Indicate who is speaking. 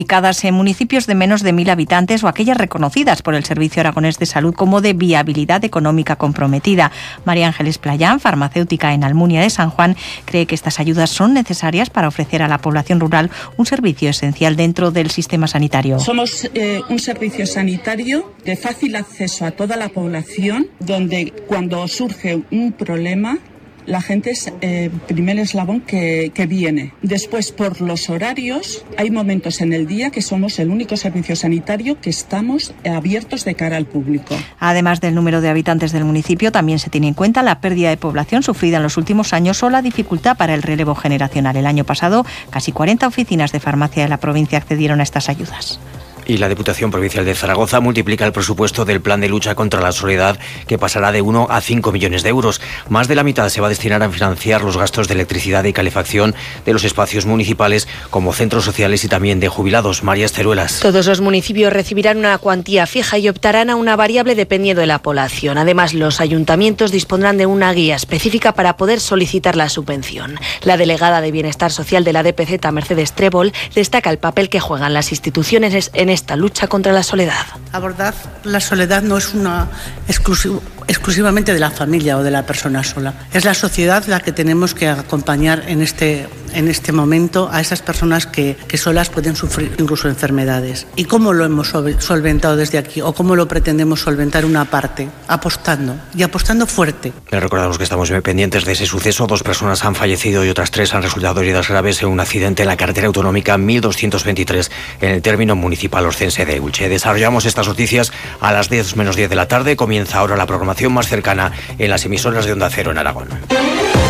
Speaker 1: ubicadas en municipios de menos de 1.000 habitantes o aquellas reconocidas por el Servicio Aragonés de Salud como de viabilidad económica comprometida. María Ángeles Playán, farmacéutica en Almunia de San Juan, cree que estas ayudas son necesarias para ofrecer a la población rural un servicio esencial dentro del sistema sanitario.
Speaker 2: Somos un servicio sanitario de fácil acceso a toda la población, donde cuando surge un problema, la gente es el primer eslabón que viene. Después, por los horarios, hay momentos en el día que somos el único servicio sanitario que estamos abiertos de cara al público.
Speaker 1: Además del número de habitantes del municipio, también se tiene en cuenta la pérdida de población sufrida en los últimos años o la dificultad para el relevo generacional. El año pasado, casi 40 oficinas de farmacia de la provincia accedieron a estas ayudas.
Speaker 3: Y la Diputación Provincial de Zaragoza multiplica el presupuesto del Plan de Lucha contra la Soledad, que pasará de 1 a 5 millones de euros. Más de la mitad se va a destinar a financiar los gastos de electricidad y calefacción de los espacios municipales, como centros sociales y también de jubilados. María Esteruelas.
Speaker 4: Todos los municipios recibirán una cuantía fija y optarán a una variable dependiendo de la población. Además, los ayuntamientos dispondrán de una guía específica para poder solicitar la subvención. La delegada de Bienestar Social de la DPZ, Mercedes Trébol, destaca el papel que juegan las instituciones en esta lucha contra la soledad.
Speaker 5: Abordar la soledad no es una exclusivamente de la familia o de la persona sola. Es la sociedad la que tenemos que acompañar en este momento a esas personas que solas pueden sufrir incluso enfermedades. ¿Y cómo lo hemos solventado desde aquí? ¿O cómo lo pretendemos solventar una parte? Apostando fuerte.
Speaker 3: Les recordamos que estamos muy pendientes de ese suceso. 2 personas han fallecido y otras 3 han resultado heridas graves en un accidente en la carretera autonómica 1223 en el término municipal oscense de Elche. Desarrollamos estas noticias a las 10 menos 10 de la tarde. Comienza ahora la programación más cercana en las emisoras de Onda Cero en Aragón.